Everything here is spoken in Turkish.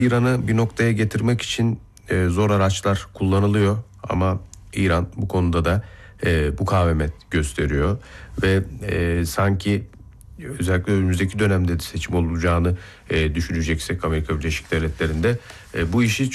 İran'ı bir noktaya getirmek için zor araçlar kullanılıyor ama İran bu konuda da mukavemet gösteriyor ve sanki özellikle önümüzdeki dönemde de seçim olacağını düşüneceksek Amerika Birleşik Devletleri'nde bu işi